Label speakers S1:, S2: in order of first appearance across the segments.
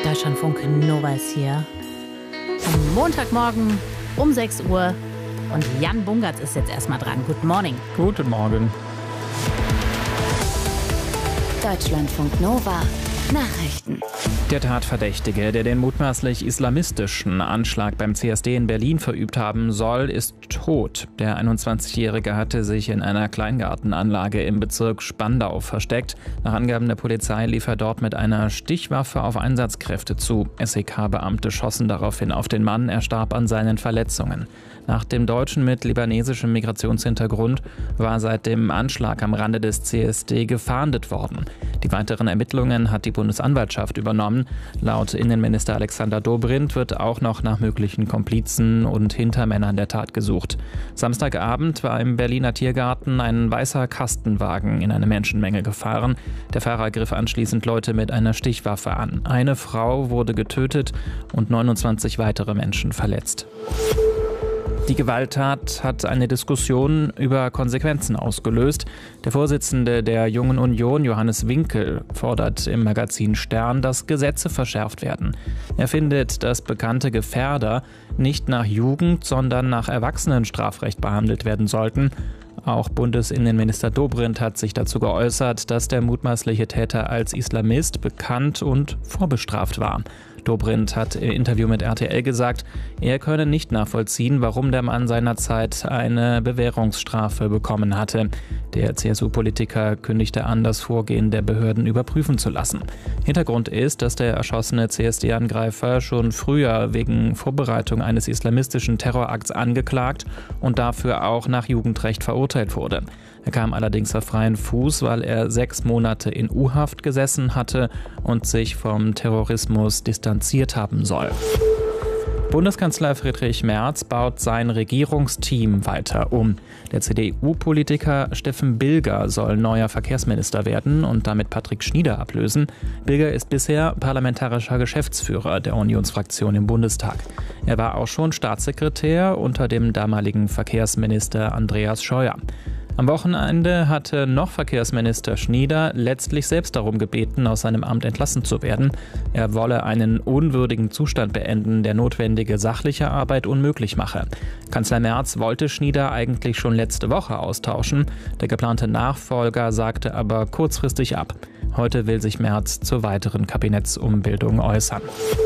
S1: Deutschlandfunk Nova ist hier. Am Montagmorgen um 6 Uhr. Und Jan Bungertz ist jetzt erstmal dran. Good morning.
S2: Guten Morgen.
S3: Deutschlandfunk Nova. Nachrichten.
S2: Der Tatverdächtige, der den mutmaßlich islamistischen Anschlag beim CSD in Berlin verübt haben soll, ist tot. Der 21-Jährige hatte sich in einer Kleingartenanlage im Bezirk Spandau versteckt. Nach Angaben der Polizei lief er dort mit einer Stichwaffe auf Einsatzkräfte zu. SEK-Beamte schossen daraufhin auf den Mann, er starb an seinen Verletzungen. Nach dem Deutschen mit libanesischem Migrationshintergrund war seit dem Anschlag am Rande des CSD gefahndet worden. Die weiteren Ermittlungen hat die Bundesanwaltschaft übernommen. Laut Innenminister Alexander Dobrindt wird auch noch nach möglichen Komplizen und Hintermännern der Tat gesucht. Samstagabend war im Berliner Tiergarten ein weißer Kastenwagen in eine Menschenmenge gefahren. Der Fahrer griff anschließend Leute mit einer Stichwaffe an. Eine Frau wurde getötet und 29 weitere Menschen verletzt. Die Gewalttat hat eine Diskussion über Konsequenzen ausgelöst. Der Vorsitzende der Jungen Union, Johannes Winkel, fordert im Magazin Stern, dass Gesetze verschärft werden. Er findet, dass bekannte Gefährder nicht nach Jugend, sondern nach Erwachsenenstrafrecht behandelt werden sollten. Auch Bundesinnenminister Dobrindt hat sich dazu geäußert, dass der mutmaßliche Täter als Islamist bekannt und vorbestraft war. Dobrindt hat im Interview mit RTL gesagt, er könne nicht nachvollziehen, warum der Mann seinerzeit eine Bewährungsstrafe bekommen hatte. Der CSU-Politiker kündigte an, das Vorgehen der Behörden überprüfen zu lassen. Hintergrund ist, dass der erschossene CSD-Angreifer schon früher wegen Vorbereitung eines islamistischen Terrorakts angeklagt und dafür auch nach Jugendrecht verurteilt wurde. Er kam allerdings auf freien Fuß, weil er 6 Monate in U-Haft gesessen hatte und sich vom Terrorismus distanziert haben soll. Bundeskanzler Friedrich Merz baut sein Regierungsteam weiter um. Der CDU-Politiker Steffen Bilger soll neuer Verkehrsminister werden und damit Patrick Schnieder ablösen. Bilger ist bisher parlamentarischer Geschäftsführer der Unionsfraktion im Bundestag. Er war auch schon Staatssekretär unter dem damaligen Verkehrsminister Andreas Scheuer. Am Wochenende hatte noch Verkehrsminister Schnieder letztlich selbst darum gebeten, aus seinem Amt entlassen zu werden. Er wolle einen unwürdigen Zustand beenden, der notwendige sachliche Arbeit unmöglich mache. Kanzler Merz wollte Schnieder eigentlich schon letzte Woche austauschen. Der geplante Nachfolger sagte aber kurzfristig ab. Heute will sich Merz zur weiteren Kabinettsumbildung äußern.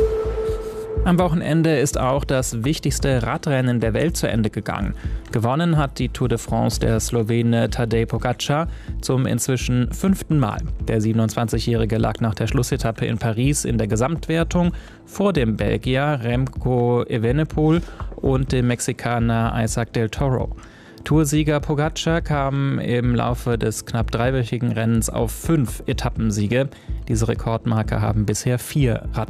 S2: Am Wochenende ist auch das wichtigste Radrennen der Welt zu Ende gegangen. Gewonnen hat die Tour de France der Slowene Tadej Pogačar zum inzwischen 5. Mal. Der 27-Jährige lag nach der Schlussetappe in Paris in der Gesamtwertung vor dem Belgier Remco Evenepoel und dem Mexikaner Isaac del Toro. Toursieger Pogačar kam im Laufe des knapp 3-wöchigen Rennens auf 5 Etappensiege. Diese Rekordmarke haben bisher 4 Radfahrer